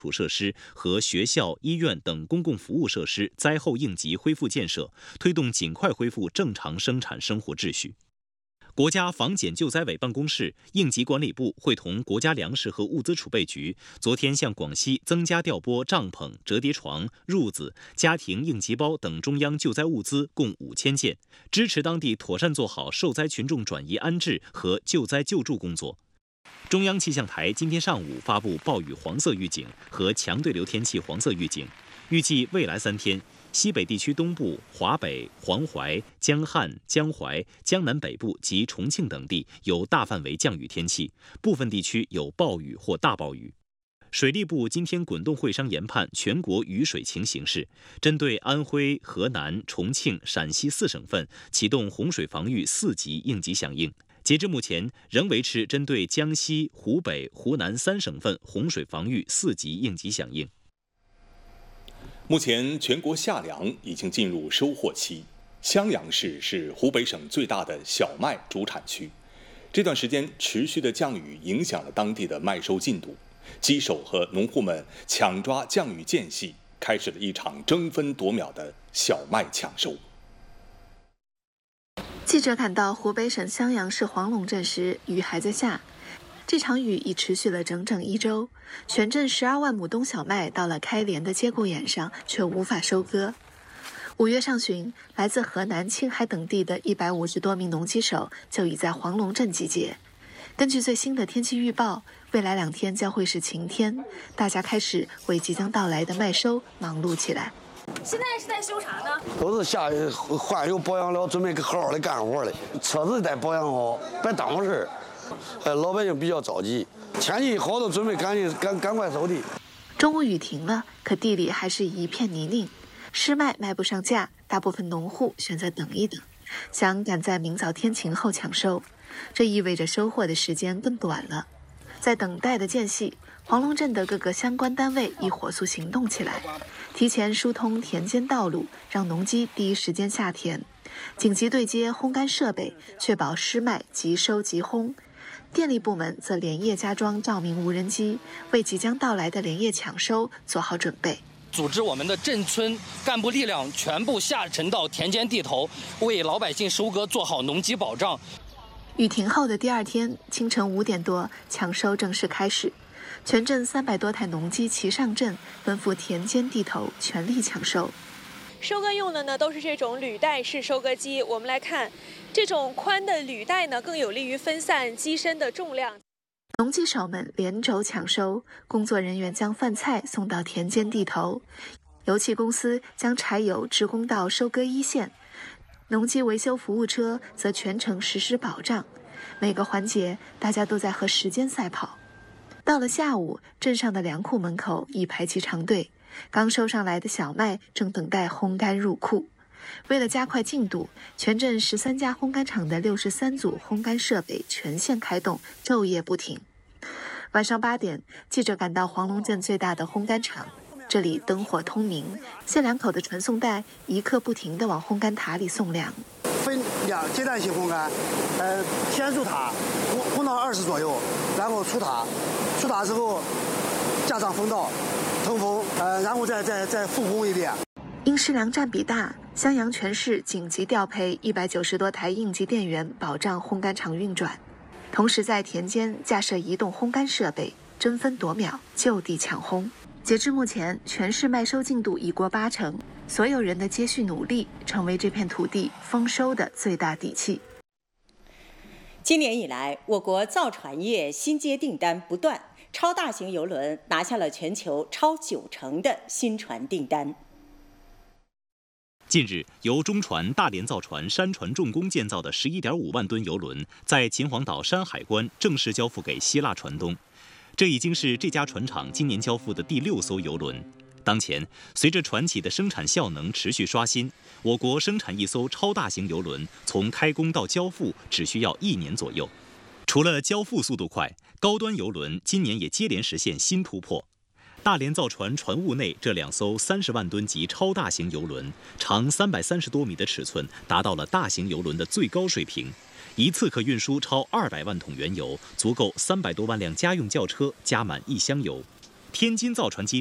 础设施和学校、医院等公共服务设施灾后应急恢复建设，推动尽快恢复正常生产生活秩序。国家防检救灾委办公室、应急管理部会同国家粮食和物资储备局，昨天向广西增加调拨帐篷、折叠床、褥子、家庭应急包等中央救灾物资共5000件，支持当地妥善做好受灾群众转移安置和救灾救助工作。中央气象台今天上午发布暴雨黄色预警和强对流天气黄色预警，预计未来3天，西北地区东部、华北、黄淮、江汉、江淮、江南北部及重庆等地有大范围降雨天气，部分地区有暴雨或大暴雨。水利部今天滚动会商研判全国雨水情形势，针对安徽、河南、重庆、陕西4省份启动洪水防御4级应急响应。截至目前，仍维持针对江西、湖北、湖南3省份洪水防御4级应急响应。 目前，全国夏粮已经进入收获期。襄阳市是湖北省最大的小麦主产区，这段时间持续的降雨影响了当地的麦收进度，机手和农户们抢抓降雨间隙，开始了一场争分夺秒的小麦抢收。 记者赶到湖北省襄阳市黄龙镇时，雨还在下。这场雨已持续了整整1周，全镇12万亩冬小麦到了开镰的节骨眼上，却无法收割。5月上旬，来自河南、青海等地的150多名农机手就已在黄龙镇集结。根据最新的天气预报，未来2天将会是晴天，大家开始为即将到来的麦收忙碌起来。 现在是在修啥呢？ 都是下换油保养了，准备好好的干活了。车子得保养好，别耽误事儿。老百姓比较着急，天气好都准备赶快收地。 中午雨停了，可地里还是一片泥泞，湿麦卖不上价，大部分农户选择等一等，想赶在明早天晴后抢收。这意味着收获的时间更短了。在等待的间隙，黄龙镇的各个相关单位已火速行动起来，提前疏通田间道路，让农机第一时间下田，紧急对接烘干设备，确保湿麦即收即烘。电力部门则连夜加装照明无人机，为即将到来的连夜抢收做好准备。 组织我们的镇村干部力量全部下沉到田间地头，为老百姓收割做好农机保障。 雨停后的第2天清晨5点多，抢收正式开始。全镇300多台农机齐上阵，奔赴田间地头，全力抢收。 收割用的呢都是这种履带式收割机。我们来看，这种宽的履带呢更有利于分散机身的重量。 农机手们连轴抢收，工作人员将饭菜送到田间地头，油气公司将柴油直供到收割一线。农机维修服务车则全程实施保障，每个环节大家都在和时间赛跑。到了下午，镇上的粮库门口已排起长队，刚收上来的小麦正等待烘干入库。为了加快进度，全镇13家烘干厂的63组烘干设备全线开动，昼夜不停。晚上8点，记者赶到黄龙镇最大的烘干厂，这里灯火通明，限粮口的传送带一刻不停地往烘干塔里送粮。 分阶段性烘干，先入塔，烘到20左右，然后出塔之后加上风道，通风，然后再复烘一遍。 因食粮占比大，襄阳全市紧急调配190多台应急电源，保障烘干厂运转。同时在田间架设移动烘干设备，争分夺秒，就地抢烘。截至目前，全市麦收进度已过80%，所有人的接续努力成为这片土地丰收的最大底气。 今年以来，我国造船业新接订单不断，超大型邮轮拿下了全球超90%的新船订单。 近日，由中船大连造船山船重工建造的11.5万吨邮轮，在秦皇岛山海关正式交付给希腊船东。这已经是这家船厂今年交付的第6艘邮轮。当前，随着船企的生产效能持续刷新，我国生产一艘超大型邮轮从开工到交付只需要1年左右。除了交付速度快，高端邮轮今年也接连实现新突破。大连造船船坞内这2艘30万吨级超大型邮轮，长330多米的尺寸达到了大型邮轮的最高水平，一次可运输超200万桶原油，足够300多万辆家用轿车加满1箱油。 天津造船机